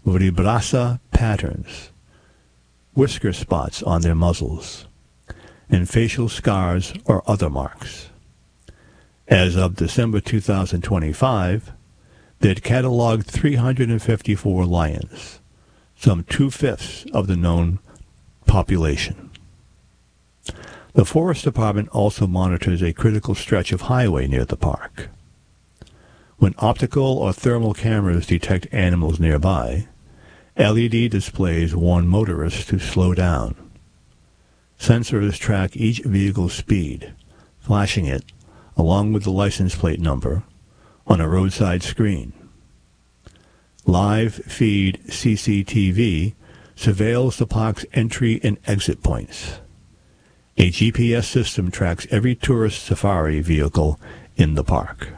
vribrasa patterns, whisker spots on their muzzles, and facial scars or other marks. As of December 2025, they had cataloged 354 lions, some 2/5 of the known population. The Forest Department also monitors a critical stretch of highway near the park. When optical or thermal cameras detect animals nearby, LED displays warn motorists to slow down. Sensors track each vehicle's speed, flashing it, along with the license plate number, on a roadside screen. Live feed CCTV surveils the park's entry and exit points. A GPS system tracks every tourist safari vehicle in the park.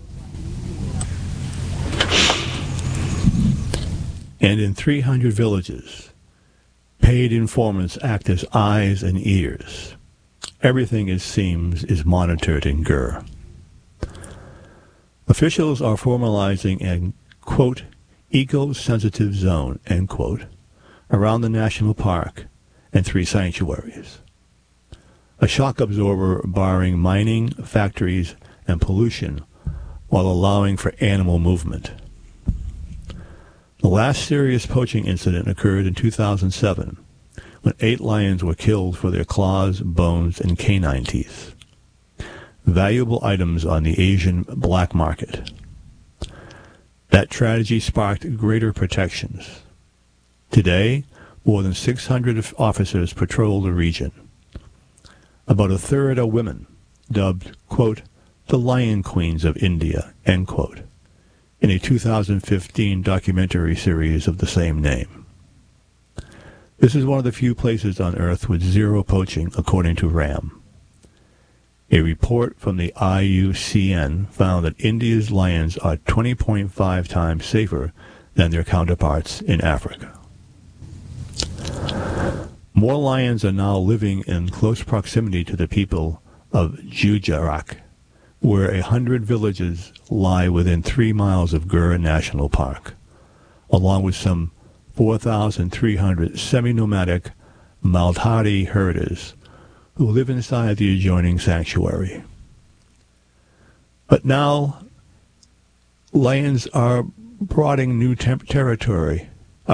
And in 300 villages, paid informants act as eyes and ears. Everything, it seems, is monitored in Gur. Officials are formalizing a, quote, eco-sensitive zone, end quote, around the national park and 3 sanctuaries. A shock absorber barring mining, factories, and pollution while allowing for animal movement. The last serious poaching incident occurred in 2007, when 8 lions were killed for their claws, bones, and canine teeth, valuable items on the Asian black market. That tragedy sparked greater protections. Today, more than 600 officers patrol the region. About a third are women, dubbed, quote, the Lion Queens of India, end quote, in a 2015 documentary series of the same name. This is one of the few places on Earth with zero poaching, according to RAM. A report from the IUCN found that India's lions are 20.5 times safer than their counterparts in Africa. More lions are now living in close proximity to the people of Gujarat, where 100 villages lie within 3 miles of Gur National Park, along with some 4,300 semi-nomadic Maldhari herders who live inside the adjoining sanctuary. But now, lions are broaching new territory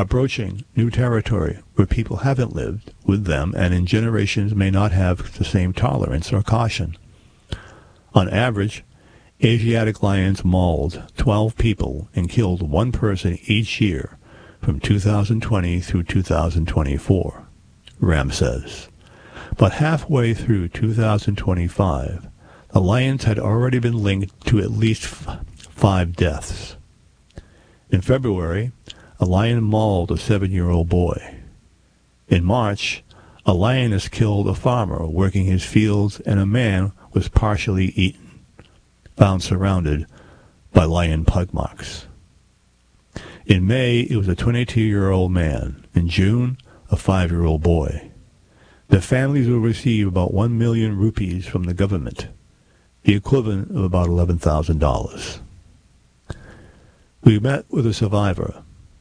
where people haven't lived with them and in generations may not have the same tolerance or caution. On average, Asiatic lions mauled 12 people and killed 1 person each year from 2020 through 2024, RAM says. But halfway through 2025, the lions had already been linked to at least 5 deaths. In February, a lion mauled a 7-year-old boy. In March, a lioness killed a farmer working his fields and a man was partially eaten, found surrounded by lion pug marks. In May, it was a 22-year-old man. In June, a 5-year-old boy. The families will receive about 1 million rupees from the government, the equivalent of about $11,000. We met with a survivor,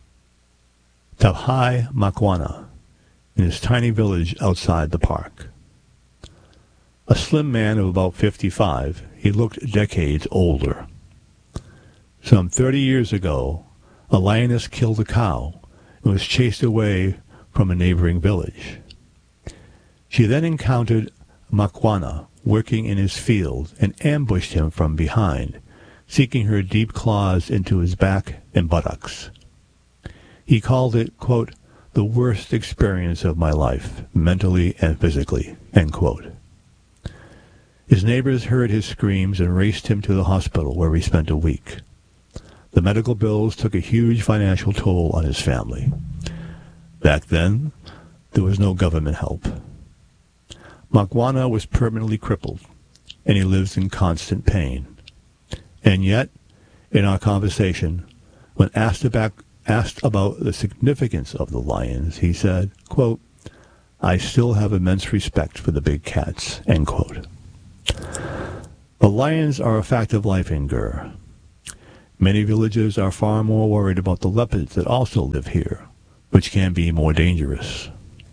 Tabhai Makwana, in his tiny village outside the park. A slim man of about 55, he looked decades older. Some 30 years ago, a lioness killed a cow and was chased away from a neighboring village. She then encountered Makwana working in his field and ambushed him from behind, seeking her deep claws into his back and buttocks. He called it, quote, the worst experience of my life, mentally and physically, end quote. His neighbors heard his screams and raced him to the hospital where he spent a week. The medical bills took a huge financial toll on his family. Back then, there was no government help. Makwana was permanently crippled, and he lives in constant pain. And yet, in our conversation, when asked about the significance of the lions, he said, quote, I still have immense respect for the big cats, end quote. The lions are a fact of life in Gur. Many villagers are far more worried about the leopards that also live here, which can be more dangerous.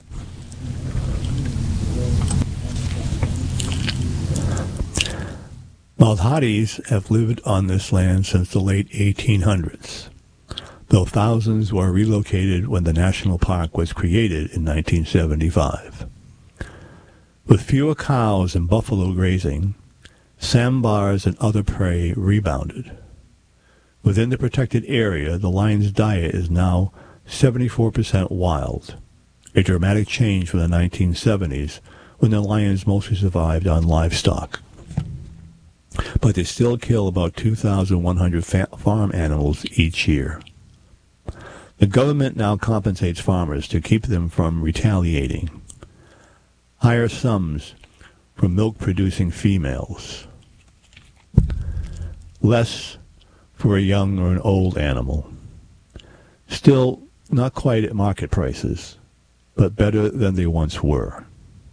Malhadis have lived on this land since the late 1800s, though thousands were relocated when the national park was created in 1975. With fewer cows and buffalo grazing, sambars and other prey rebounded. Within the protected area, the lion's diet is now 74% wild, a dramatic change from the 1970s when the lions mostly survived on livestock. But they still kill about 2,100 farm animals each year. The government now compensates farmers to keep them from retaliating. Higher sums for milk-producing females. Less for a young or an old animal. Still, not quite at market prices, but better than they once were.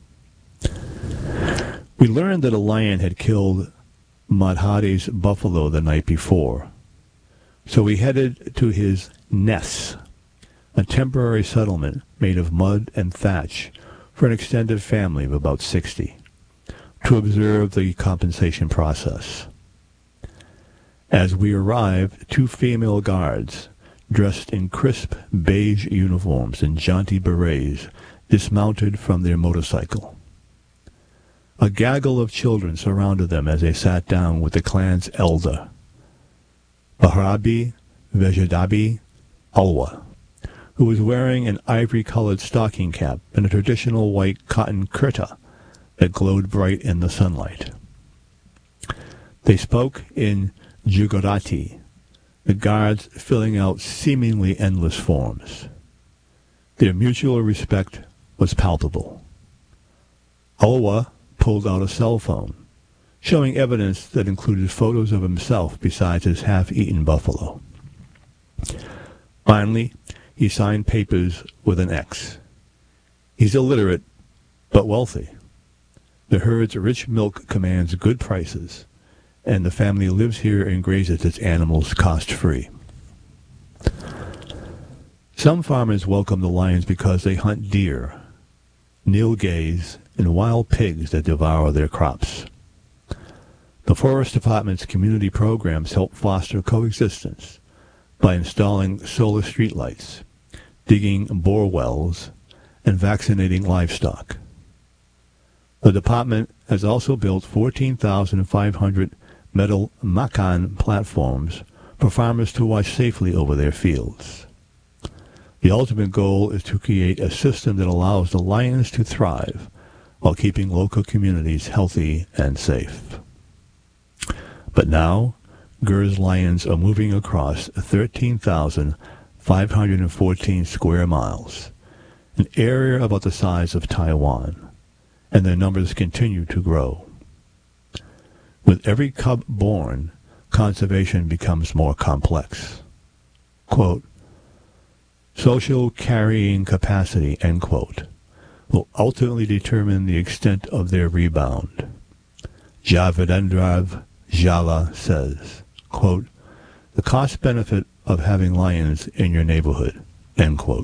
We learned that a lion had killed Malhadi's buffalo the night before, so we headed to his Ness, a temporary settlement made of mud and thatch for an extended family of about 60, to observe the compensation process. As we arrived, 2 female guards, dressed in crisp beige uniforms and jaunty berets, dismounted from their motorcycle. A gaggle of children surrounded them as they sat down with the clan's elder, Bahrabi Vejadabi Alwa, who was wearing an ivory-colored stocking cap and a traditional white cotton kurta that glowed bright in the sunlight. They spoke in Gujarati, the guards filling out seemingly endless forms. Their mutual respect was palpable. Alwa pulled out a cell phone, showing evidence that included photos of himself besides his half-eaten buffalo. Finally, he signed papers with an X. He's illiterate, but wealthy. The herd's rich milk commands good prices, and the family lives here and grazes its animals cost-free. Some farmers welcome the lions because they hunt deer, nilgays, and wild pigs that devour their crops. The Forest Department's community programs help foster coexistence by installing solar streetlights, digging bore wells, and vaccinating livestock. The department has also built 14,500 metal makan platforms for farmers to watch safely over their fields. The ultimate goal is to create a system that allows the lions to thrive while keeping local communities healthy and safe. But now, Gur's lions are moving across 13,514 square miles, an area about the size of Taiwan, and their numbers continue to grow. With every cub born, conservation becomes more complex. Quote, social carrying capacity, end quote, will ultimately determine the extent of their rebound. Javedendrav Jala says, quote, the cost-benefit of having lions in your neighborhood, end quote.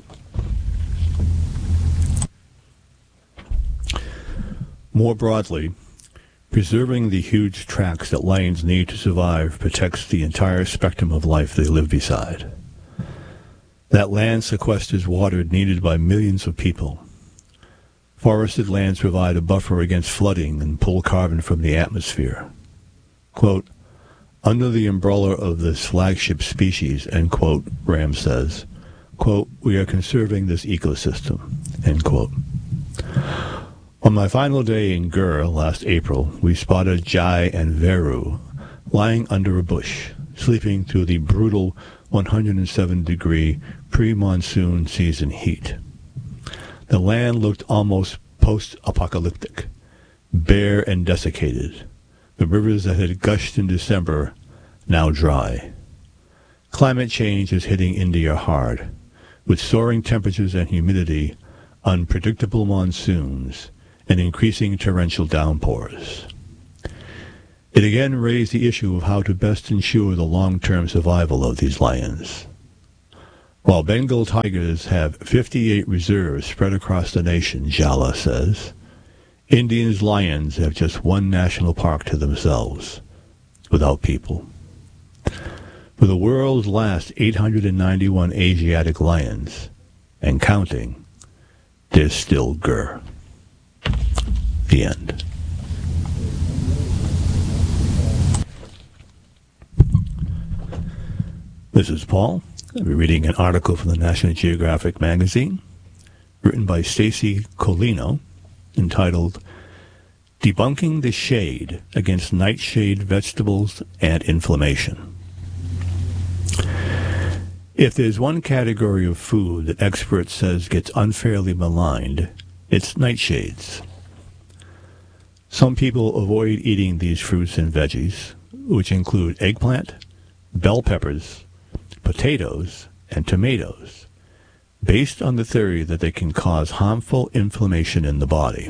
More broadly, preserving the huge tracts that lions need to survive protects the entire spectrum of life they live beside. That land sequesters water needed by millions of people. Forested lands provide a buffer against flooding and pull carbon from the atmosphere. Quote, under the umbrella of this flagship species, end quote, Ram says, quote, we are conserving this ecosystem, end quote. On my final day in Gur last April, we spotted Jai and Veru lying under a bush, sleeping through the brutal 107-degree pre-monsoon season heat. The land looked almost post-apocalyptic, bare and desiccated. The rivers that had gushed in December, now dry. Climate change is hitting India hard, with soaring temperatures and humidity, unpredictable monsoons, and increasing torrential downpours. It again raised the issue of how to best ensure the long-term survival of these lions. While Bengal tigers have 58 reserves spread across the nation, Jhala says, India's lions have just one national park to themselves, without people. For the world's last 891 Asiatic lions, and counting, there's still Gur. The end. This is Paul. I'll be reading an article from the National Geographic magazine, written by Stacy Colino, entitled Debunking the Shade Against Nightshade Vegetables and Inflammation. If there's one category of food that experts says gets unfairly maligned, it's nightshades. Some people avoid eating these fruits and veggies, which include eggplant, bell peppers, potatoes, and tomatoes, based on the theory that they can cause harmful inflammation in the body.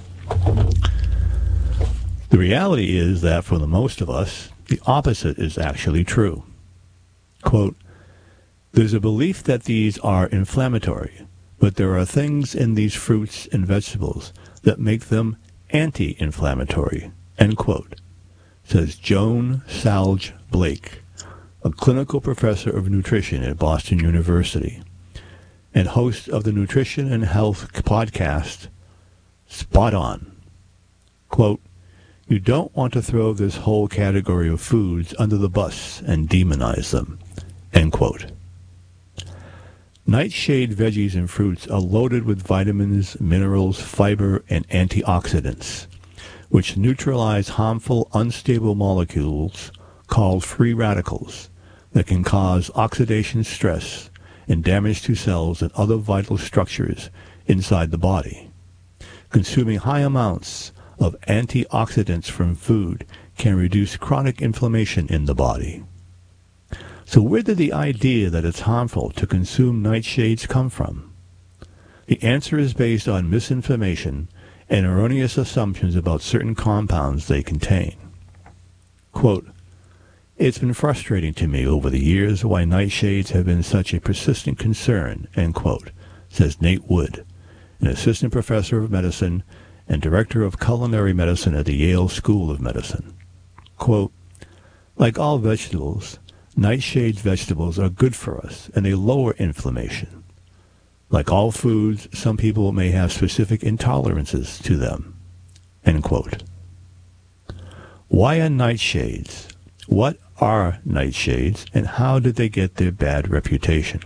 The reality is that for the most of us, the opposite is actually true. Quote, there's a belief that these are inflammatory, but there are things in these fruits and vegetables that make them anti-inflammatory, end quote, says Joan Salge Blake, a clinical professor of nutrition at Boston University and host of the Nutrition and Health podcast, Spot On. Quote, you don't want to throw this whole category of foods under the bus and demonize them, end quote. Nightshade veggies and fruits are loaded with vitamins, minerals, fiber, and antioxidants, which neutralize harmful, unstable molecules called free radicals that can cause oxidation stress and damage to cells and other vital structures inside the body. Consuming high amounts of antioxidants from food can reduce chronic inflammation in the body. So where did the idea that it's harmful to consume nightshades come from? The answer is based on misinformation and erroneous assumptions about certain compounds they contain. Quote, it's been frustrating to me over the years why nightshades have been such a persistent concern, end quote, says Nate Wood, an assistant professor of medicine and director of culinary medicine at the Yale School of Medicine. Quote, like all vegetables, nightshade vegetables are good for us, and they lower inflammation. Like all foods, some people may have specific intolerances to them. End quote. Why are nightshades? What are nightshades, and how did they get their bad reputation?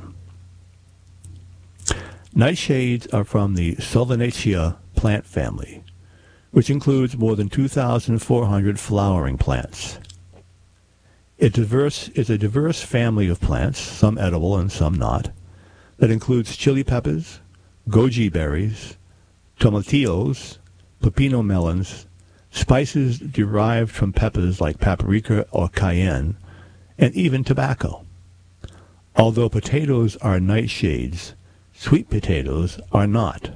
Nightshades are from the Solanaceae plant family, which includes more than 2,400 flowering plants. It's a diverse family of plants, some edible and some not, that includes chili peppers, goji berries, tomatillos, pepino melons, spices derived from peppers like paprika or cayenne, and even tobacco. Although potatoes are nightshades, sweet potatoes are not.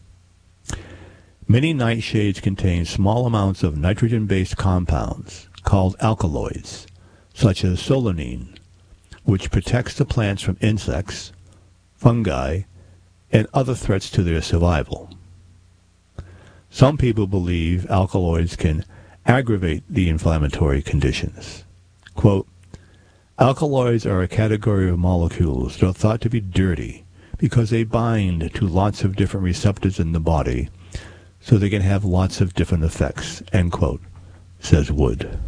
Many nightshades contain small amounts of nitrogen-based compounds called alkaloids, such as solanine, which protects the plants from insects, fungi, and other threats to their survival. Some people believe alkaloids can aggravate the inflammatory conditions. Quote, alkaloids are a category of molecules that are thought to be dirty because they bind to lots of different receptors in the body, so they can have lots of different effects, end quote, says Wood.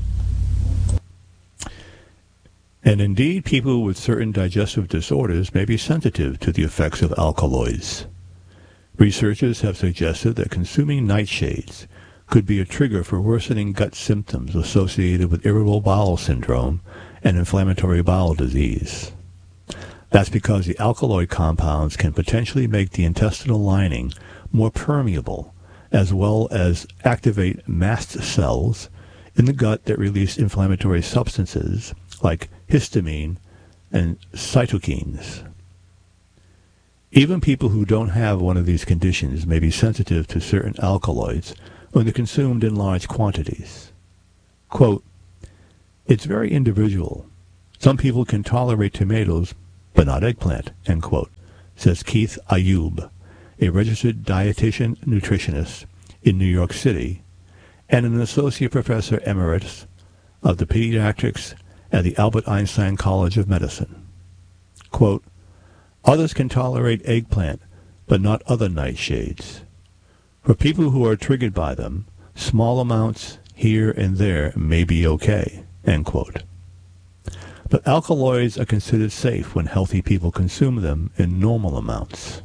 And indeed, people with certain digestive disorders may be sensitive to the effects of alkaloids. Researchers have suggested that consuming nightshades could be a trigger for worsening gut symptoms associated with irritable bowel syndrome and inflammatory bowel disease. That's because the alkaloid compounds can potentially make the intestinal lining more permeable, as well as activate mast cells in the gut that release inflammatory substances like histamine and cytokines. Even people who don't have one of these conditions may be sensitive to certain alkaloids when they're consumed in large quantities. Quote, "It's very individual. Some people can tolerate tomatoes, but not eggplant," end quote, says Keith Ayub, a registered dietitian nutritionist in New York City and an associate professor emeritus of the pediatrics at the Albert Einstein College of Medicine. Quote, "Others can tolerate eggplant, but not other nightshades. For people who are triggered by them, small amounts here and there may be okay," end quote. But alkaloids are considered safe when healthy people consume them in normal amounts.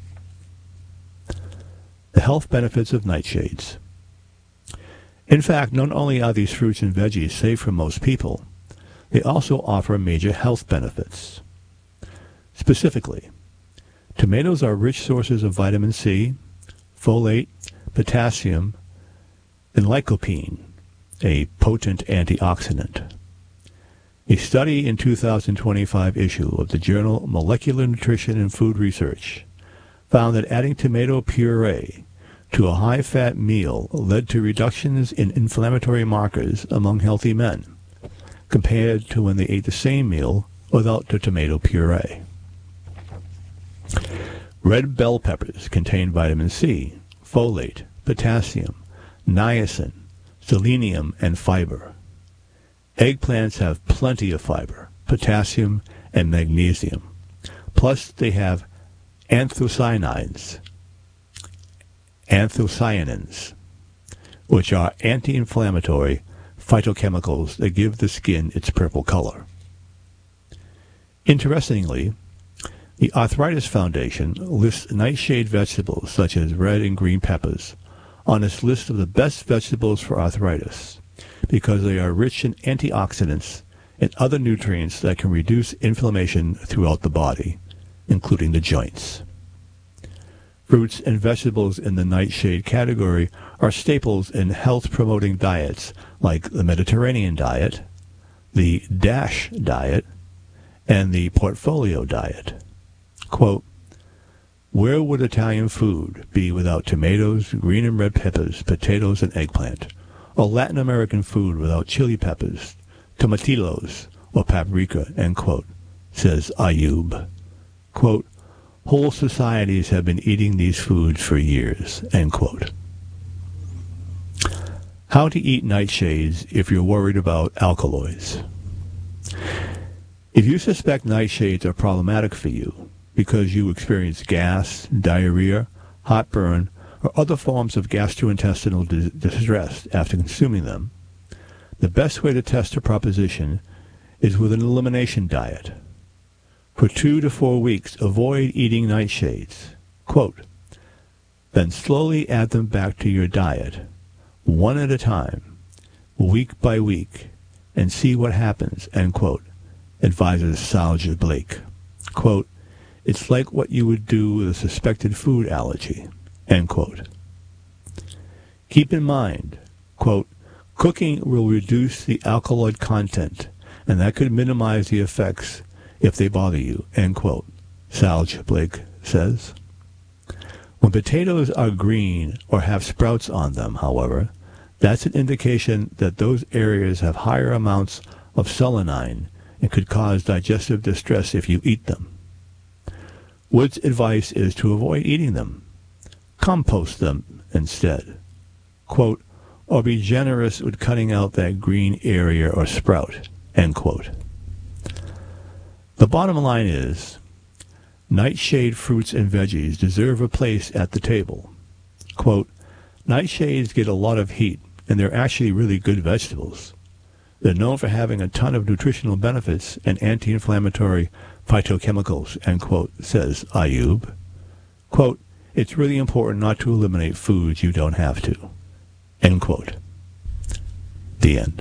The health benefits of nightshades. In fact, not only are these fruits and veggies safe for most people, they also offer major health benefits. Specifically, tomatoes are rich sources of vitamin C, folate, potassium, and lycopene, a potent antioxidant. A study in 2025 issue of the journal Molecular Nutrition and Food Research found that adding tomato puree to a high-fat meal led to reductions in inflammatory markers among healthy men, compared to when they ate the same meal without the tomato puree. Red bell peppers contain vitamin C, folate, potassium, niacin, selenium, and fiber. Eggplants have plenty of fiber, potassium, and magnesium. Plus, they have anthocyanins, which are anti-inflammatory phytochemicals that give the skin its purple color. Interestingly, the Arthritis Foundation lists nightshade vegetables such as red and green peppers on its list of the best vegetables for arthritis because they are rich in antioxidants and other nutrients that can reduce inflammation throughout the body, including the joints. Fruits and vegetables in the nightshade category are staples in health-promoting diets like the Mediterranean diet, the DASH diet, and the Portfolio diet. Quote, "Where would Italian food be without tomatoes, green and red peppers, potatoes, and eggplant? Or Latin American food without chili peppers, tomatillos, or paprika," end quote, says Ayub. Quote, "Whole societies have been eating these foods for years," end quote. How to eat nightshades if you're worried about alkaloids. If you suspect nightshades are problematic for you because you experience gas, diarrhea, heartburn, or other forms of gastrointestinal distress after consuming them, the best way to test a proposition is with an elimination diet. For 2 to 4 weeks, avoid eating nightshades. Quote, "Then slowly add them back to your diet, one at a time, week by week, and see what happens," end quote, advises Salge Blake. Quote, "It's like what you would do with a suspected food allergy," end quote. Keep in mind, quote, "Cooking will reduce the alkaloid content, and that could minimize the effects if they bother you," end quote, Salge Blake says. When potatoes are green or have sprouts on them, however, that's an indication that those areas have higher amounts of solanine and could cause digestive distress if you eat them. Wood's advice is to avoid eating them. Compost them instead. Quote, "Or be generous with cutting out that green area or sprout," end quote. The bottom line is, nightshade fruits and veggies deserve a place at the table. Quote, "Nightshades get a lot of heat, and they're actually really good vegetables. They're known for having a ton of nutritional benefits and anti-inflammatory phytochemicals," end quote, says Ayub. Quote, "It's really important not to eliminate foods you don't have to," end quote. The end.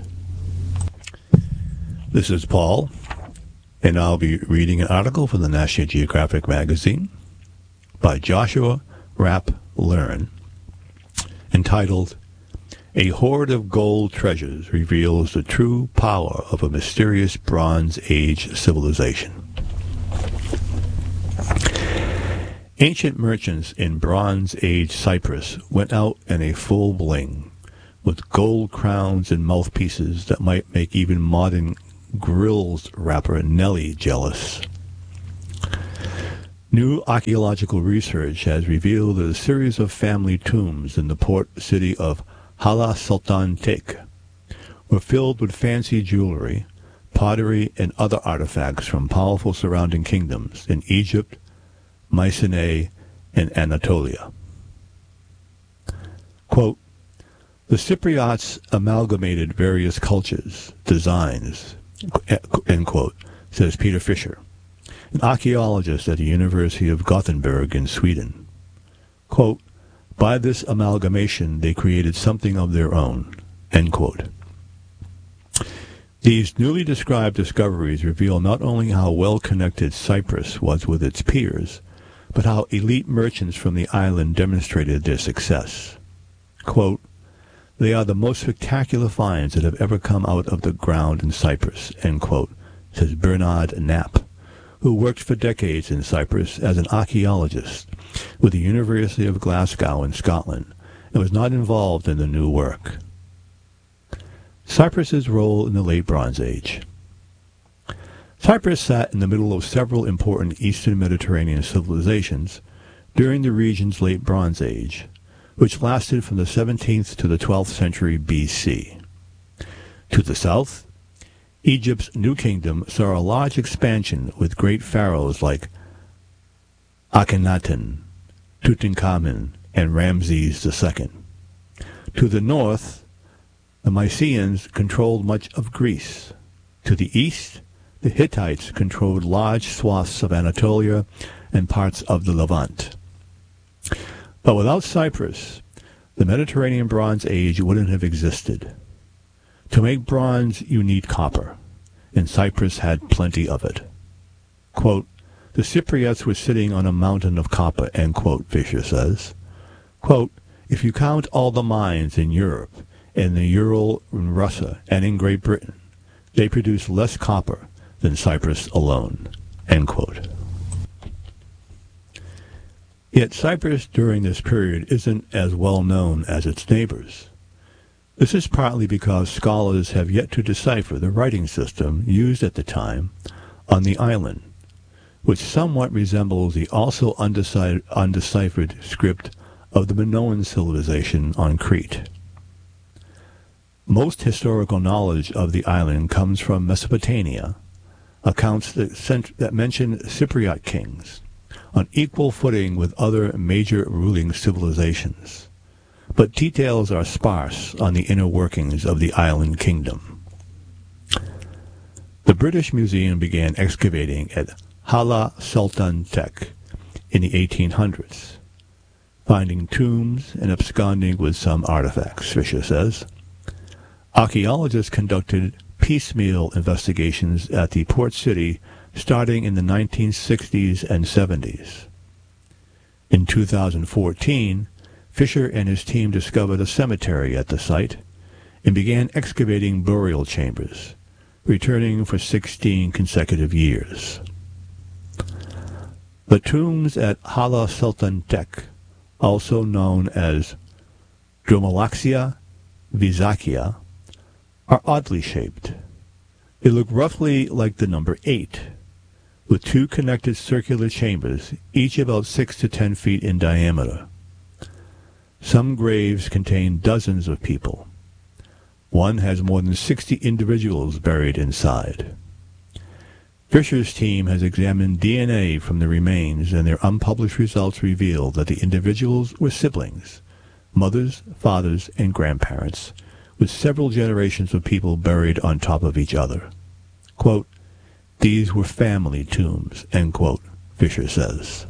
This is Paul, and I'll be reading an article from the National Geographic magazine by Joshua Rapp Learn entitled, "A Hoard of Gold Treasures Reveals the True Power of a Mysterious Bronze Age Civilization." Ancient merchants in Bronze Age Cyprus went out in a full bling, with gold crowns and mouthpieces that might make even modern Grills rapper Nelly jealous. New archaeological research has revealed that a series of family tombs in the port city of Hala Sultan Tekke were filled with fancy jewelry, pottery, and other artifacts from powerful surrounding kingdoms in Egypt, Mycenae, and Anatolia. Quote, the Cypriots amalgamated various cultures, designs, end quote, says Peter Fischer, an archaeologist at the University of Gothenburg in Sweden. Quote, by this amalgamation they created something of their own, end quote. These newly described discoveries reveal not only how well connected Cyprus was with its peers, but how elite merchants from the island demonstrated their success. Quote, they are the most spectacular finds that have ever come out of the ground in Cyprus, end quote, says Bernard Knapp, who worked for decades in Cyprus as an archaeologist with the University of Glasgow in Scotland and was not involved in the new work. Cyprus's role in the Late Bronze Age. Cyprus sat in the middle of several important Eastern Mediterranean civilizations during the region's Late Bronze Age, which lasted from the 17th to the 12th century BC. To the south, Egypt's New Kingdom saw a large expansion with great pharaohs like Akhenaten, Tutankhamun, and Ramses II. To the north, the Mycenaeans controlled much of Greece. To the east, the Hittites controlled large swaths of Anatolia and parts of the Levant. But without Cyprus, the Mediterranean Bronze Age wouldn't have existed. To make bronze, you need copper, and Cyprus had plenty of it. Quote, the Cypriots were sitting on a mountain of copper, end quote, Fischer says. Quote, if you count all the mines in Europe, in the Ural, in Russia, and in Great Britain, they produce less copper than Cyprus alone, end quote. Yet Cyprus during this period isn't as well known as its neighbors. This is partly because scholars have yet to decipher the writing system used at the time on the island, which somewhat resembles the also undeciphered script of the Minoan civilization on Crete. Most historical knowledge of the island comes from Mesopotamia, accounts that mention Cypriot kings, on equal footing with other major ruling civilizations, but details are sparse on the inner workings of the island kingdom. The British Museum began excavating at Hala Sultan Tekke in the 1800s, finding tombs and absconding with some artifacts, Fischer says. Archaeologists conducted piecemeal investigations at the port city starting in the 1960s and 70s. In 2014, Fischer and his team discovered a cemetery at the site and began excavating burial chambers, returning for 16 consecutive years. The tombs at Hala Sultan Tekke, also known as Dromalaxia Visakia, are oddly shaped. They look roughly like the number 8, with two connected circular chambers, each about 6 to 10 feet in diameter. Some graves contain dozens of people. One has more than 60 individuals buried inside. Fischer's team has examined DNA from the remains, and their unpublished results reveal that the individuals were siblings, mothers, fathers, and grandparents, with several generations of people buried on top of each other. Quote, these were family tombs, end quote, Fischer says.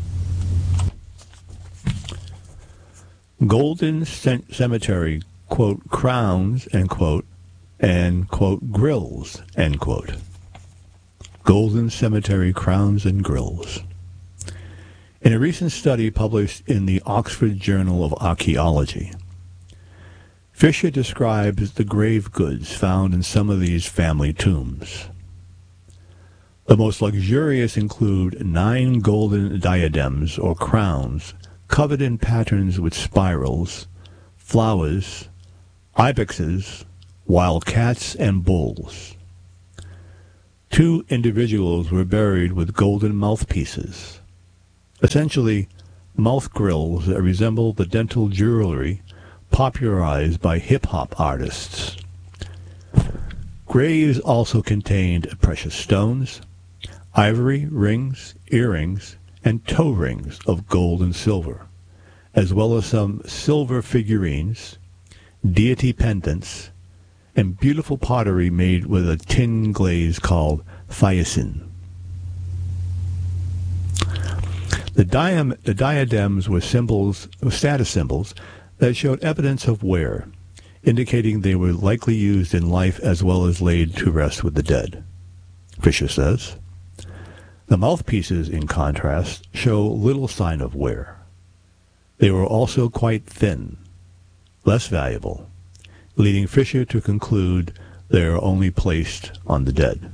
Golden Cemetery, quote, crowns, end quote, and, quote, grills, end quote. Golden Cemetery crowns and grills. In a recent study published in the Oxford Journal of Archaeology, Fischer describes the grave goods found in some of these family tombs. The most luxurious include 9 golden diadems or crowns covered in patterns with spirals, flowers, ibexes, wild cats, and bulls. 2 individuals were buried with golden mouthpieces, essentially mouth grills that resemble the dental jewelry popularized by hip-hop artists. Graves also contained precious stones, ivory rings, earrings, and toe rings of gold and silver, as well as some silver figurines, deity pendants, and beautiful pottery made with a tin glaze called thiosin. The diadems were status symbols that showed evidence of wear, indicating they were likely used in life as well as laid to rest with the dead. Fisher says, the mouthpieces, in contrast, show little sign of wear. They were also quite thin, less valuable, leading Fisher to conclude they are only placed on the dead.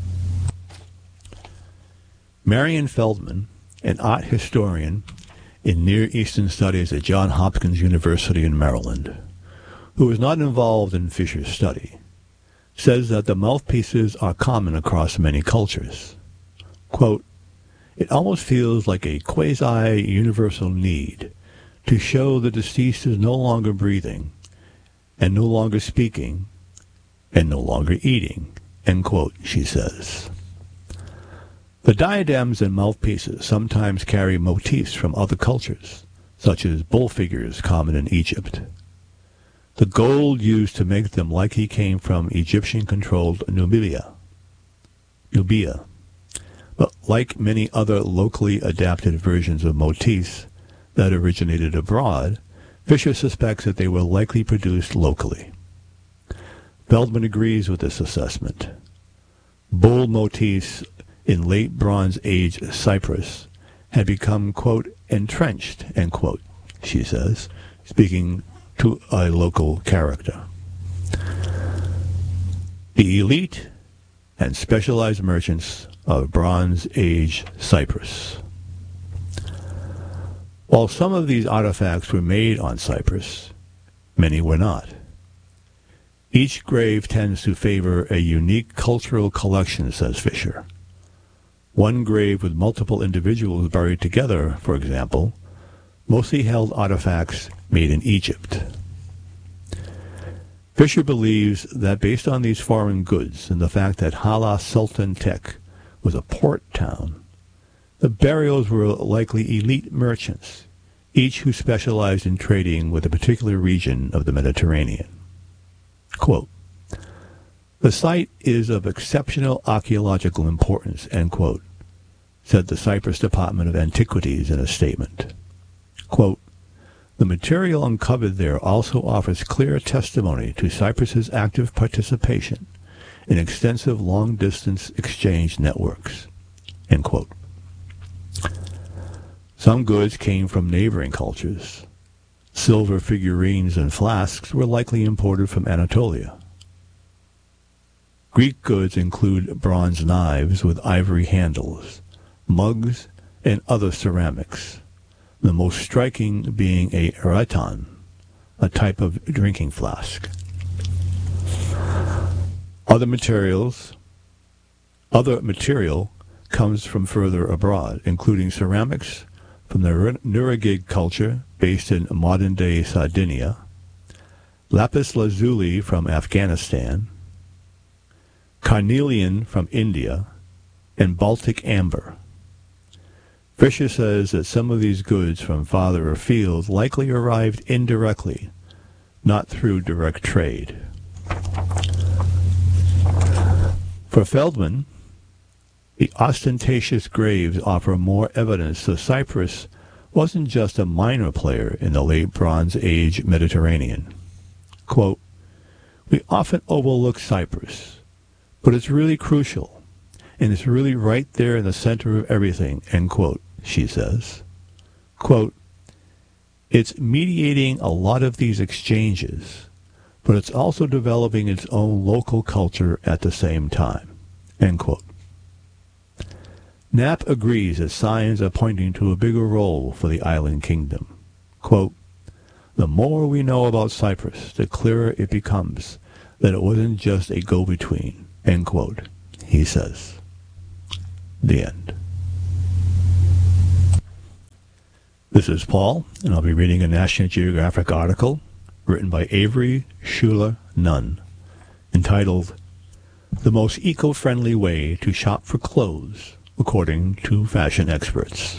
Marion Feldman, an art historian in Near Eastern Studies at Johns Hopkins University in Maryland, who was not involved in Fisher's study, says that the mouthpieces are common across many cultures. Quote, it almost feels like a quasi-universal need to show the deceased is no longer breathing, and no longer speaking, and no longer eating, end quote, she says. The diadems and mouthpieces sometimes carry motifs from other cultures, such as bull figures common in Egypt. The gold used to make them likely came from Egyptian-controlled Nubia. But like many other locally adapted versions of motifs that originated abroad, Fisher suspects that they were likely produced locally. Feldman agrees with this assessment. Bull motifs in late Bronze Age Cyprus had become, quote, entrenched, end quote, she says, speaking to a local character. The elite and specialized merchants of Bronze Age Cyprus. While some of these artifacts were made on Cyprus, many were not. Each grave tends to favor a unique cultural collection, says Fisher. One grave with multiple individuals buried together, for example, mostly held artifacts made in Egypt. Fisher believes that based on these foreign goods and the fact that Hala Sultan Tek was a port town, the burials were likely elite merchants, each who specialized in trading with a particular region of the Mediterranean. Quote, the site is of exceptional archaeological importance, end quote, said the Cyprus Department of Antiquities in a statement. Quote, the material uncovered there also offers clear testimony to Cyprus's active participation in extensive long-distance exchange networks, end quote. Some goods came from neighboring cultures. Silver figurines and flasks were likely imported from Anatolia. Greek goods include bronze knives with ivory handles, mugs, and other ceramics, the most striking being a raiton, a type of drinking flask. Other material comes from further abroad, including ceramics from the Nuragig culture based in modern-day Sardinia, lapis lazuli from Afghanistan, carnelian from India, and Baltic amber. Fisher says that some of these goods from farther afield likely arrived indirectly, not through direct trade. For Feldman, the ostentatious graves offer more evidence that Cyprus wasn't just a minor player in the late Bronze Age Mediterranean. Quote, we often overlook Cyprus, but it's really crucial, and it's really right there in the center of everything, end quote, she says. Quote, it's mediating a lot of these exchanges, but it's also developing its own local culture at the same time, end quote. Knapp agrees that signs are pointing to a bigger role for the island kingdom. Quote, The more we know about Cyprus, the clearer it becomes that it wasn't just a go-between, end quote, he says. The end. This is Paul, and I'll be reading a National Geographic article written by Avery Schuler Nunn, entitled The Most Eco-Friendly Way to Shop for Clothes, According to Fashion Experts.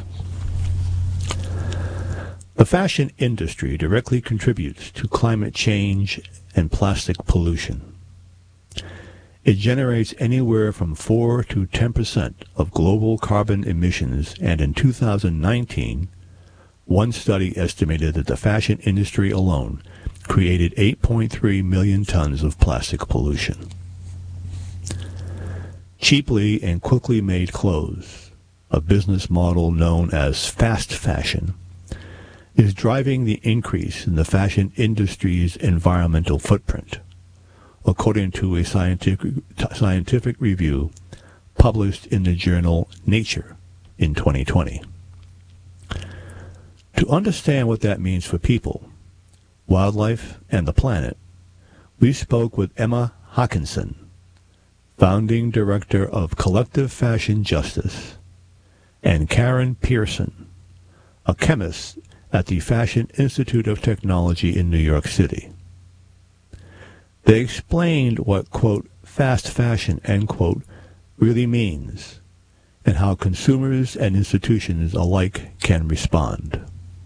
The fashion industry directly contributes to climate change and plastic pollution. It generates anywhere from 4 to 10% of global carbon emissions, and in 2019, one study estimated that the fashion industry alone created 8.3 million tons of plastic pollution. Cheaply and quickly made clothes, a business model known as fast fashion, is driving the increase in the fashion industry's environmental footprint, according to a scientific review published in the journal Nature in 2020. To understand what that means for people, wildlife, and the planet, we spoke with Emma Haakenson, founding director of Collective Fashion Justice, and Karen Pearson, a chemist at the Fashion Institute of Technology in New York City. They explained what, quote, fast fashion, end quote, really means, and how consumers and institutions alike can respond.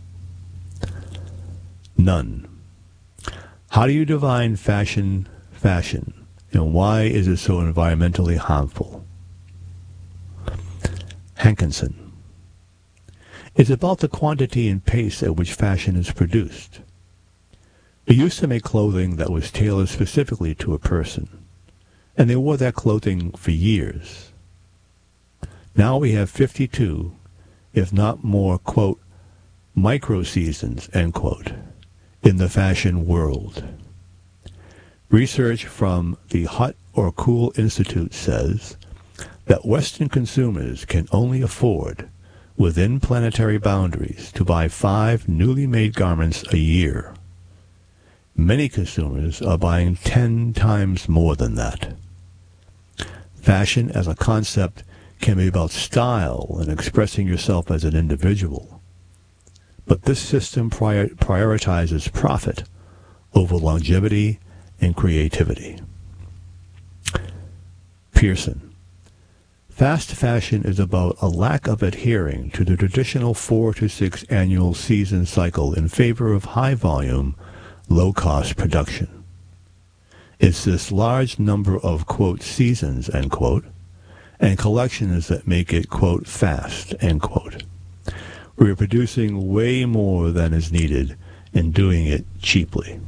None. How do you define fashion, and why is it so environmentally harmful? Hankinson. It's about the quantity and pace at which fashion is produced. We used to make clothing that was tailored specifically to a person, and they wore that clothing for years. Now we have 52, if not more, quote, micro-seasons, end quote, in the fashion world. Research from the Hot or Cool Institute says that Western consumers can only afford, within planetary boundaries, to buy 5 newly made garments a year. Many consumers are buying 10 times more than that. Fashion as a concept can be about style and expressing yourself as an individual. But this system prioritizes profit over longevity and creativity. Pearson. Fast fashion is about a lack of adhering to the traditional 4 to 6 annual season cycle in favor of high-volume, low-cost production. It's this large number of, quote, seasons, end quote, and collections that make it, quote, fast, end quote. We're producing way more than is needed and doing it cheaply.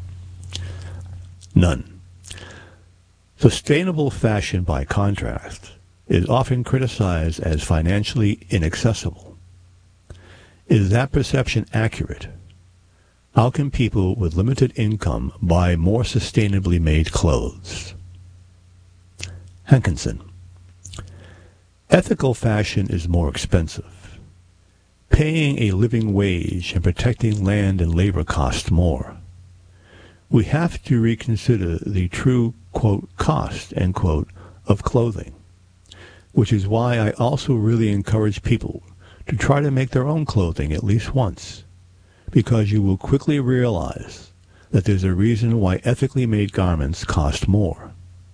None. Sustainable fashion, by contrast, is often criticized as financially inaccessible. Is that perception accurate? How can people with limited income buy more sustainably made clothes? Hankinson. Ethical fashion is more expensive. Paying a living wage and protecting land and labor cost more. We have to reconsider the true, quote, cost, end quote, of clothing, which is why I also really encourage people to try to make their own clothing at least once, because you will quickly realize that there's a reason why ethically made garments cost more.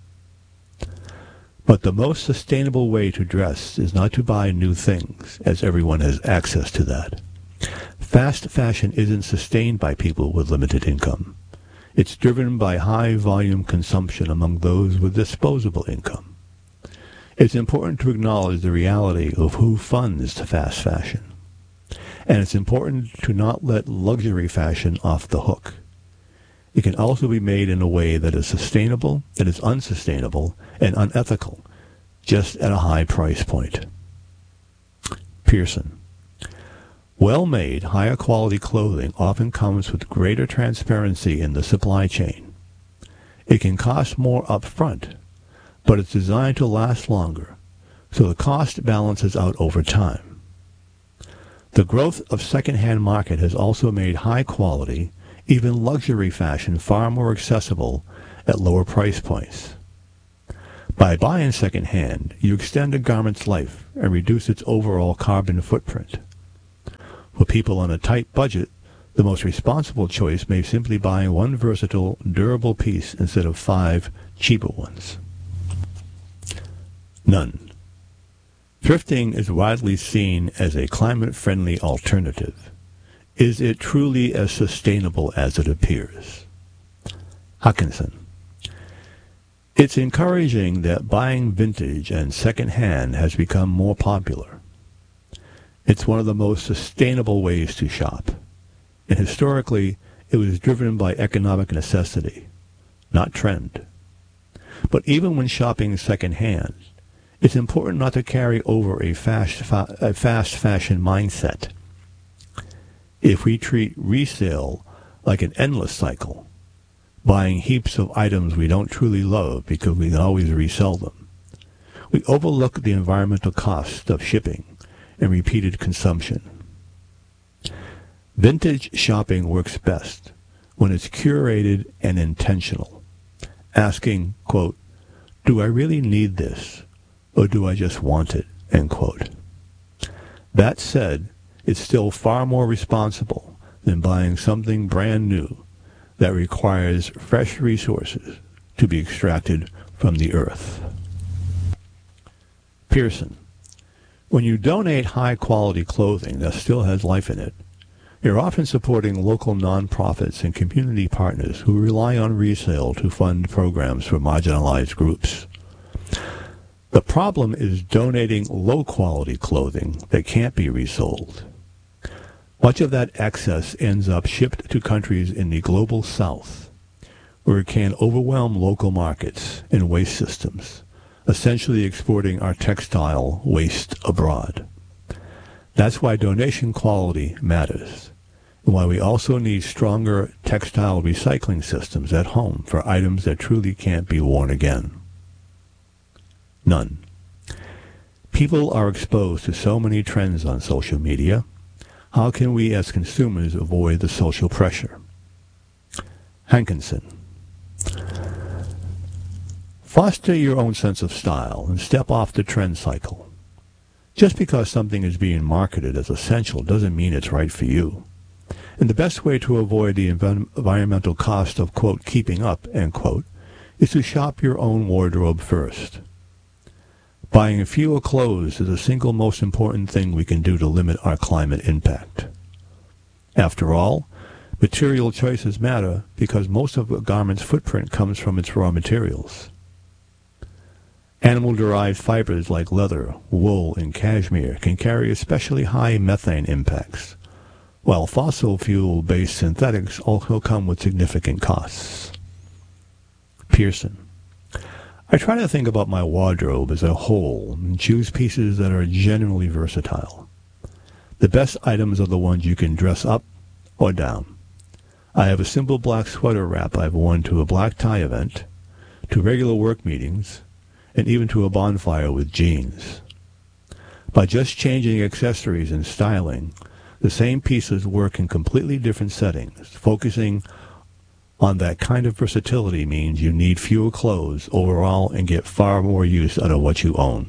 But the most sustainable way to dress is not to buy new things, as everyone has access to that. Fast fashion isn't sustained by people with limited income. It's driven by high-volume consumption among those with disposable income. It's important to acknowledge the reality of who funds fast fashion. And it's important to not let luxury fashion off the hook. It can also be made in a way that is sustainable, that is unsustainable, and unethical, just at a high price point. Pearson. Well-made, higher-quality clothing often comes with greater transparency in the supply chain. It can cost more up front, but it's designed to last longer, so the cost balances out over time. The growth of second-hand market has also made high-quality, even luxury fashion far more accessible at lower price points. By buying second-hand, you extend a garment's life and reduce its overall carbon footprint. For people on a tight budget, the most responsible choice may simply buy one versatile, durable piece instead of 5 cheaper ones. None. Thrifting is widely seen as a climate-friendly alternative. Is it truly as sustainable as it appears? Hutchinson. It's encouraging that buying vintage and second-hand has become more popular. It's one of the most sustainable ways to shop, and historically it was driven by economic necessity, not trend. But even when shopping second-hand, it's important not to carry over a fast fashion mindset. If we treat resale like an endless cycle, buying heaps of items we don't truly love because we can always resell them, we overlook the environmental cost of shipping and repeated consumption. Vintage shopping works best when it's curated and intentional, asking, quote, "Do I really need this, or do I just want it?" end quote. That said, it's still far more responsible than buying something brand new that requires fresh resources to be extracted from the earth. Pearson. When you donate high-quality clothing that still has life in it, you're often supporting local nonprofits and community partners who rely on resale to fund programs for marginalized groups. The problem is donating low-quality clothing that can't be resold. Much of that excess ends up shipped to countries in the global south, where it can overwhelm local markets and waste systems, essentially exporting our textile waste abroad. That's why donation quality matters, and why we also need stronger textile recycling systems at home for items that truly can't be worn again. None. People are exposed to so many trends on social media. How can we as consumers avoid the social pressure? Hankinson. Foster your own sense of style and step off the trend cycle. Just because something is being marketed as essential doesn't mean it's right for you. And the best way to avoid the environmental cost of, quote, keeping up, end quote, is to shop your own wardrobe first. Buying fewer clothes is the single most important thing we can do to limit our climate impact. After all, material choices matter because most of a garment's footprint comes from its raw materials. Animal-derived fibers like leather, wool, and cashmere can carry especially high methane impacts, while fossil fuel-based synthetics also come with significant costs. Pearson. I try to think about my wardrobe as a whole and choose pieces that are genuinely versatile. The best items are the ones you can dress up or down. I have a simple black sweater wrap I've worn to a black tie event, to regular work meetings, and even to a bonfire with jeans. By just changing accessories and styling, the same pieces work in completely different settings. Focusing on that kind of versatility means you need fewer clothes overall and get far more use out of what you own.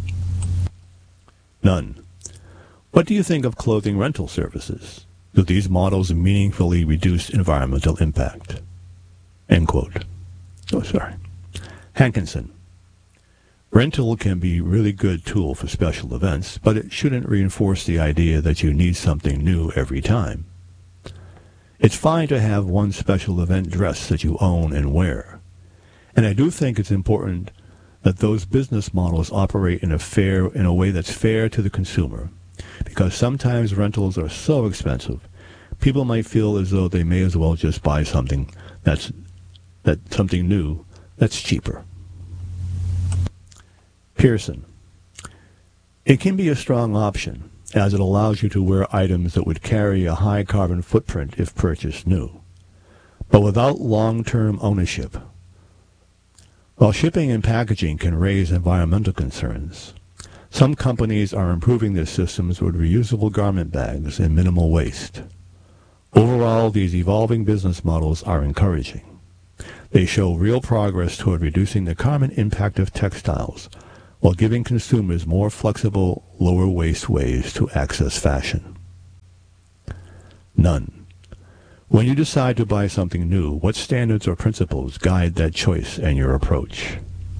None. What do you think of clothing rental services? Do these models meaningfully reduce environmental impact? End quote. Hankinson. Rental can be a really good tool for special events, but it shouldn't reinforce the idea that you need something new every time. It's fine to have one special event dress that you own and wear. And I do think it's important that those business models operate in a way that's fair to the consumer, because sometimes rentals are so expensive, people might feel as though they may as well just buy something something new that's cheaper. Pearson. It can be a strong option, as it allows you to wear items that would carry a high carbon footprint if purchased new, but without long-term ownership. While shipping and packaging can raise environmental concerns, some companies are improving their systems with reusable garment bags and minimal waste. Overall, these evolving business models are encouraging. They show real progress toward reducing the carbon impact of textiles while giving consumers more flexible, lower waste ways to access fashion. None. When you decide to buy something new, what standards or principles guide that choice and your approach?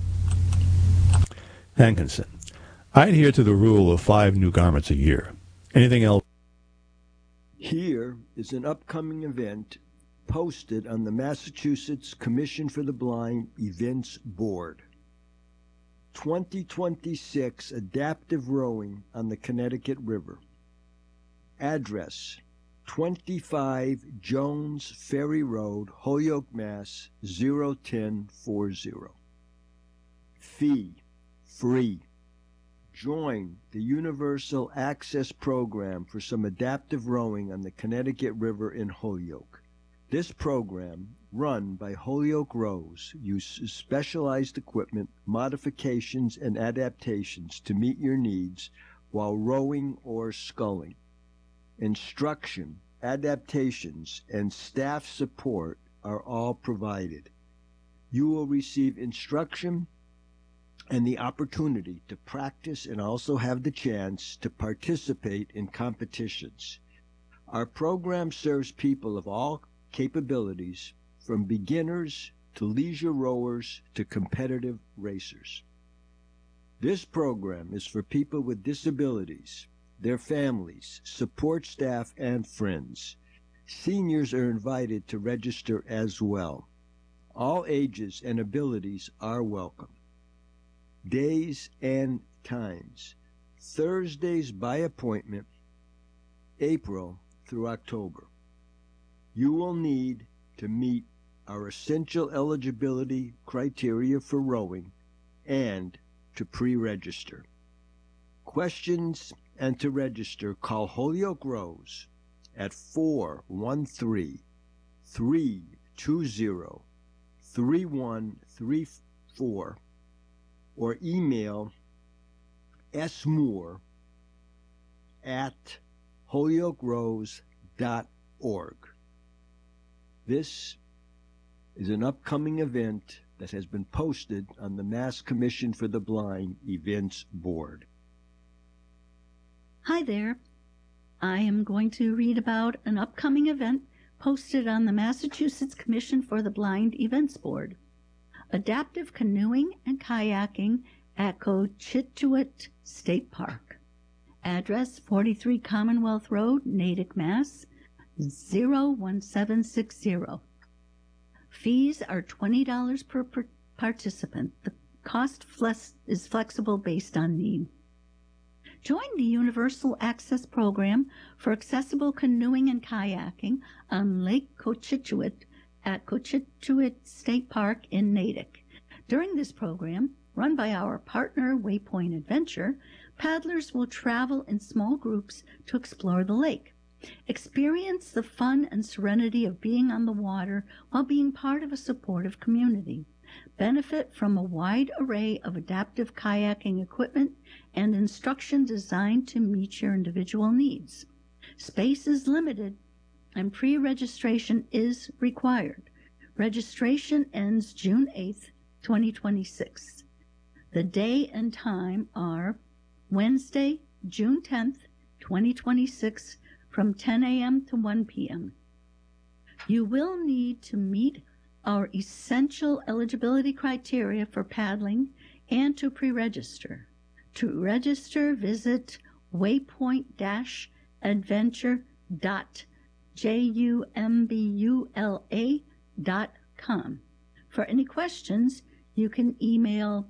Hankinson. I adhere to the rule of 5 new garments a year. Anything else? Here is an upcoming event posted on the Massachusetts Commission for the Blind Events Board. 2026 Adaptive Rowing on the Connecticut River. Address: 25 Jones Ferry Road, Holyoke, Mass. 01040. Fee: free. Join the Universal Access Program for some adaptive rowing on the Connecticut River in Holyoke. This program, run by Holyoke Rows, uses specialized equipment, modifications, and adaptations to meet your needs while rowing or sculling. Instruction, adaptations, and staff support are all provided. You will receive instruction and the opportunity to practice and also have the chance to participate in competitions. Our program serves people of all capabilities, from beginners to leisure rowers to competitive racers. This program is for people with disabilities, their families, support staff, and friends. Seniors are invited to register as well. All ages and abilities are welcome. Days and times: Thursdays by appointment, April through October. You will need to meet our essential eligibility criteria for rowing and to pre-register. Questions and to register, call Holyoke Rows at 413-320-3134 or email smoore@holyokerows.org. This is an upcoming event that has been posted on the Mass Commission for the Blind Events Board. Hi there. I am going to read about an upcoming event posted on the Massachusetts Commission for the Blind Events Board. Adaptive canoeing and kayaking at Cochituate State Park. Address: 43 Commonwealth Road, Natick, Mass. 01760. Fees are $20 per participant. The cost is flexible based on need. Join the Universal Access Program for accessible canoeing and kayaking on Lake Cochituate at Cochituate State Park in Natick. During this program, run by our partner Waypoint Adventure, paddlers will travel in small groups to explore the lake. Experience the fun and serenity of being on the water while being part of a supportive community. Benefit from a wide array of adaptive kayaking equipment and instruction designed to meet your individual needs. Space is limited and pre-registration is required. Registration ends June 8th, 2026. The day and time are Wednesday, June 10th, 2026, from 10 a.m. to 1 p.m. You will need to meet our essential eligibility criteria for paddling and to pre-register. To register, visit waypoint-adventure.jumbula.com. For any questions, you can email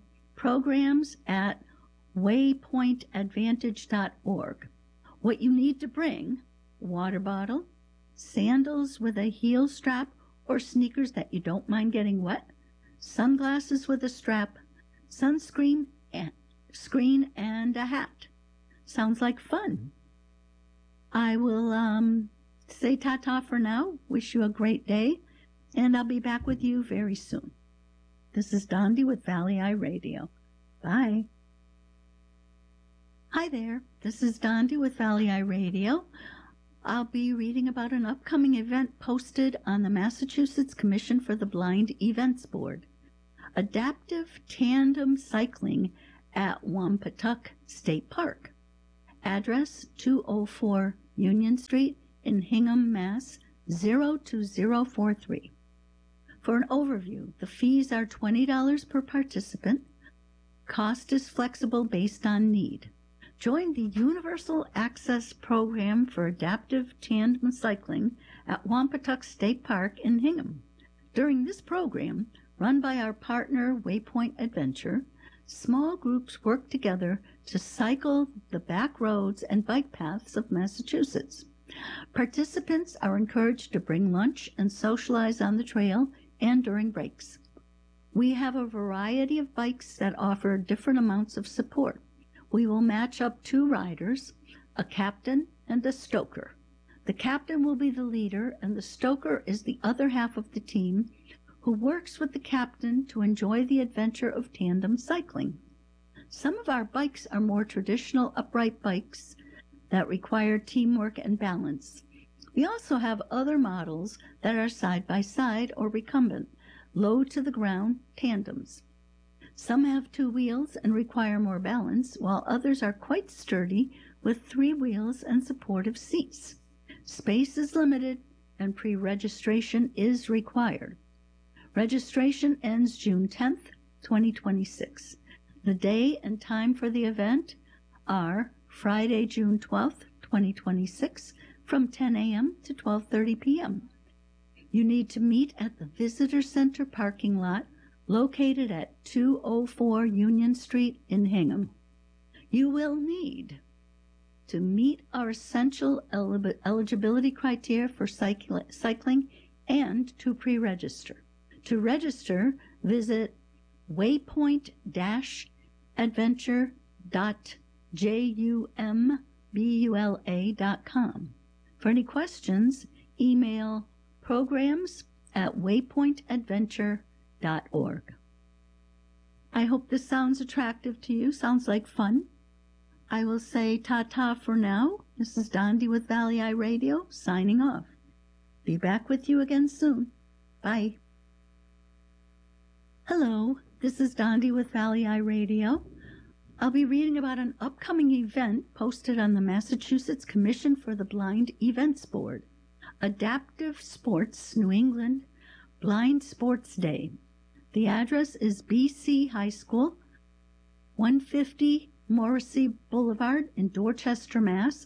programs@waypointadvantage.org. What you need to bring: water bottle, sandals with a heel strap or sneakers that you don't mind getting wet, sunglasses with a strap, sunscreen, screen, and a hat. Sounds like fun. I will say ta-ta for now. Wish you a great day, and I'll be back with you very soon. This is Dondi with Valley Eye Radio. Bye. Hi there. This is Dondi with Valley Eye Radio. I'll be reading about an upcoming event posted on the Massachusetts Commission for the Blind Events Board. Adaptive Tandem Cycling at Wampatuck State Park. Address 204 Union Street in Hingham, Mass. 02043. For an overview, the fees are $20 per participant. Cost is flexible based on need. Join the Universal Access Program for Adaptive Tandem Cycling at Wampatuck State Park in Hingham. During this program, run by our partner Waypoint Adventure, small groups work together to cycle the back roads and bike paths of Massachusetts. Participants are encouraged to bring lunch and socialize on the trail and during breaks. We have a variety of bikes that offer different amounts of support. We will match up 2 riders, a captain and a stoker. The captain will be the leader, and the stoker is the other half of the team who works with the captain to enjoy the adventure of tandem cycling. Some of our bikes are more traditional upright bikes that require teamwork and balance. We also have other models that are side-by-side or recumbent, low-to-the-ground tandems. Some have 2 wheels and require more balance, while others are quite sturdy with 3 wheels and supportive seats. Space is limited and pre-registration is required. Registration ends June 10th, 2026. The day and time for the event are Friday, June 12th, 2026, from 10 a.m. to 12:30 p.m. You need to meet at the Visitor Center parking lot located at 204 Union Street in Hingham. You will need to meet our essential eligibility criteria for cycling and to pre-register. To register, visit waypoint-adventure.jumbula.com. For any questions, email programs@waypointadventure.org. I hope this sounds attractive to you. Sounds like fun. I will say ta-ta for now. This is Dondi with Valley Eye Radio, signing off. Be back with you again soon. Bye. Hello, this is Dondi with Valley Eye Radio. I'll be reading about an upcoming event posted on the Massachusetts Commission for the Blind Events Board. Adaptive Sports New England Blind Sports Day. The address is BC High School, 150 Morrissey Boulevard in Dorchester, Mass.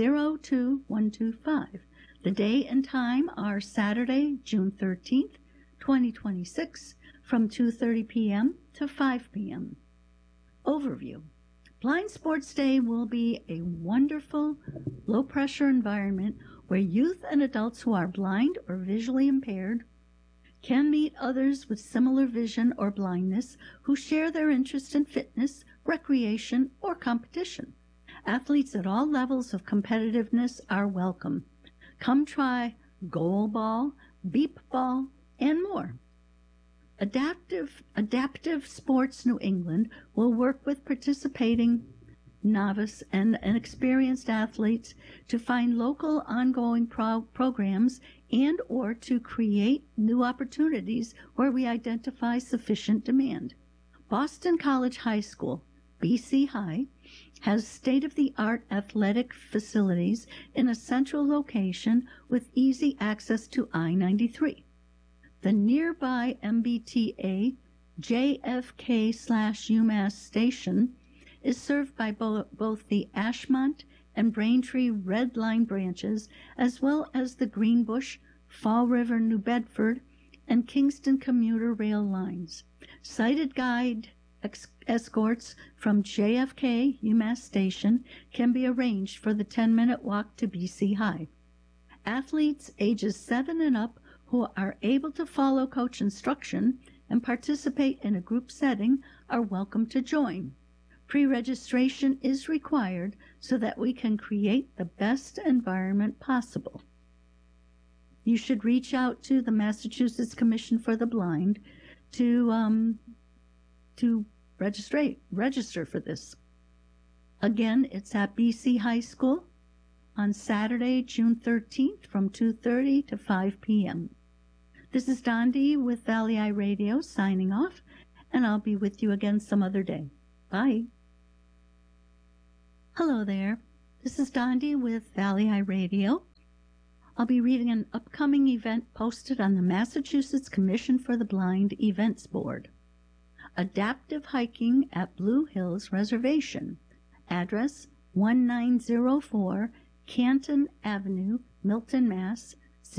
02125. The day and time are Saturday, June 13th, 2026, from 2:30 p.m. to 5 p.m. Overview. Blind Sports Day will be a wonderful, low-pressure environment where youth and adults who are blind or visually impaired can meet others with similar vision or blindness who share their interest in fitness, recreation, or competition. Athletes at all levels of competitiveness are welcome. Come try goal ball, beep ball, and more. Adaptive Sports New England will work with participating novice and experienced athletes to find local ongoing programs and or to create new opportunities where we identify sufficient demand. Boston College High School, BC High, has state-of-the-art athletic facilities in a central location with easy access to I-93. The nearby MBTA JFK/UMass station is served by both the Ashmont and Braintree Red Line branches, as well as the Greenbush, Fall River, New Bedford, and Kingston commuter rail lines. Sighted guide escorts from JFK UMass Station can be arranged for the 10-minute walk to BC High. Athletes ages 7 and up who are able to follow coach instruction and participate in a group setting are welcome to join. Pre-registration is required so that we can create the best environment possible. You should reach out to the Massachusetts Commission for the Blind to register for this. Again, it's at BC High School, on Saturday, June 13th from 2:30 to 5 p.m. This is Dondi with Valley Eye Radio signing off, and I'll be with you again some other day. Bye. Hello there. This is Dondi with Valley Eye Radio. I'll be reading an upcoming event posted on the Massachusetts Commission for the Blind Events Board. Adaptive hiking at Blue Hills Reservation. Address 1904 Canton Avenue, Milton, Mass.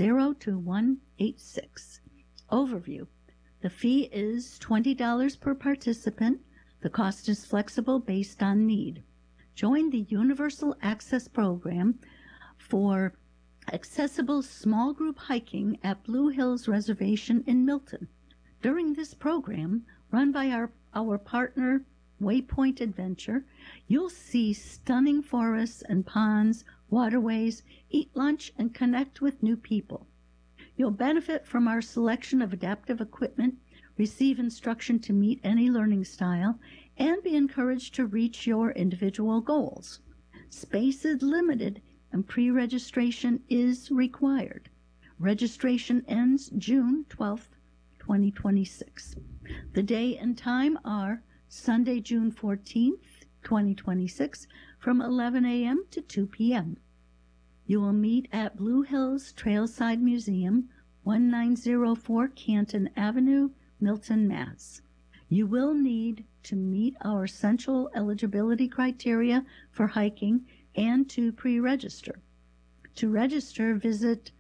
02186. Overview. The fee is $20 per participant. The cost is flexible based on need. Join the Universal Access Program for accessible small group hiking at Blue Hills Reservation in Milton. During this program, run by our partner Waypoint Adventure, you'll see stunning forests and ponds, waterways, eat lunch, and connect with new people. You'll benefit from our selection of adaptive equipment, receive instruction to meet any learning style, and be encouraged to reach your individual goals. Space is limited and pre-registration is required. Registration ends June 12th, 2026. The day and time are Sunday, June 14th, 2026, from 11 a.m. to 2 p.m. You will meet at Blue Hills Trailside Museum, 1904 Canton Avenue, Milton, Mass. You will need to meet our essential eligibility criteria for hiking and to pre-register. To register, visit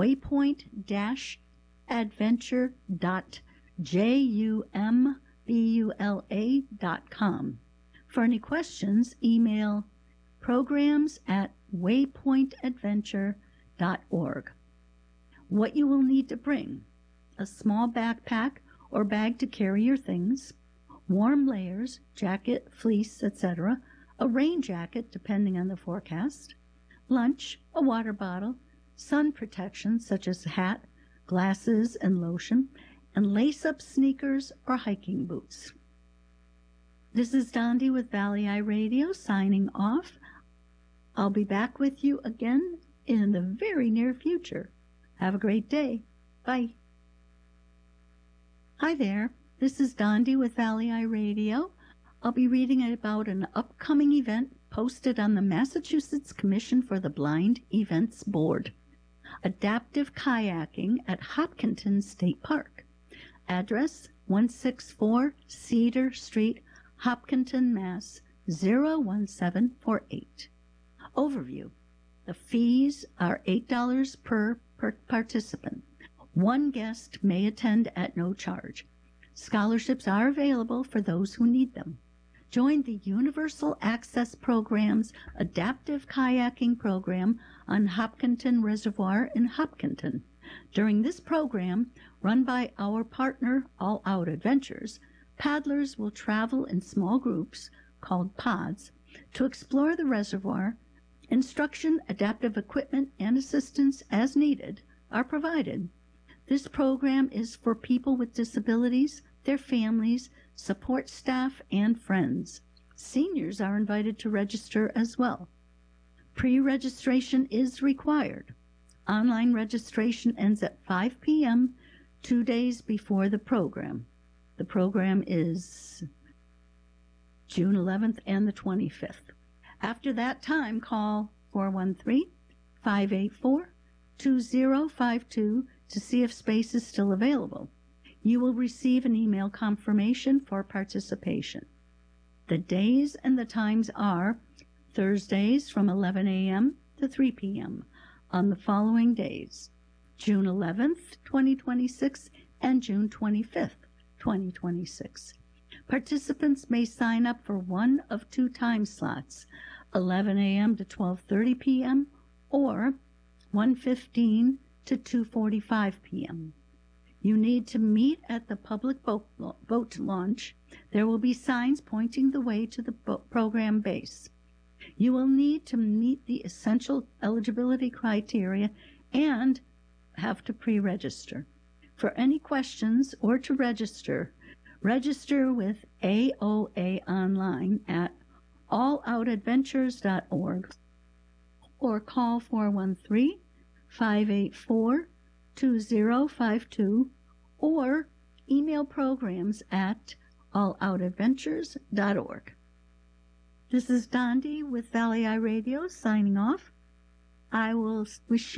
waypoint-adventure.jumbula.com. For any questions, email programs@waypointadventure.org. What you will need to bring: a small backpack or bag to carry your things, warm layers, jacket, fleece, etc., a rain jacket depending on the forecast, lunch, a water bottle, sun protection such as hat, glasses, and lotion, and lace-up sneakers or hiking boots. This is Dondi with Valley Eye Radio signing off. I'll be back with you again in the very near future. Have a great day. Bye. Hi there. This is Dondi with Valley Eye Radio. I'll be reading about an upcoming event posted on the Massachusetts Commission for the Blind Events Board. Adaptive kayaking at Hopkinton State Park. Address 164 Cedar Street, Hopkinton, Mass. 01748. Overview. The fees are $8 per participant. One guest may attend at no charge. Scholarships are available for those who need them. Join the Universal Access Program's Adaptive Kayaking Program on Hopkinton Reservoir in Hopkinton. During this program, run by our partner All Out Adventures, paddlers will travel in small groups, called pods, to explore the reservoir. Instruction, adaptive equipment, and assistance as needed are provided. This program is for people with disabilities, their families, support staff, and friends. Seniors are invited to register as well. Pre-registration is required. Online registration ends at 5 p.m. 2 days before the program. The program is June 11th and the 25th. After that time, call 413-584-2052 to see if space is still available. You will receive an email confirmation for participation. The days and the times are Thursdays from 11 a.m. to 3 p.m. on the following days: June 11th, 2026 and June 25th, 2026. Participants may sign up for one of two time slots, 11 a.m. to 12:30 p.m. or 1:15 to 2:45 p.m. You need to meet at the public boat launch. There will be signs pointing the way to the program base. You will need to meet the essential eligibility criteria and have to pre-register. For any questions or to register with AOA online at alloutadventures.org or call 413-584-2052 or email programs at alloutadventures.org. This is Dondi with Valley Eye Radio signing off. I will wish